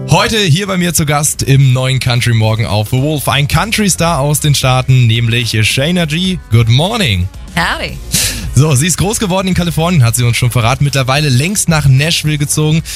Heute hier bei mir zu Gast im neuen Country Morgen auf The Wolf. Ein Country-Star aus den Staaten, nämlich Shayna G. Good morning. Howdy. So, sie ist groß geworden in Kalifornien, hat sie uns schon verraten. Mittlerweile längst nach Nashville gezogen.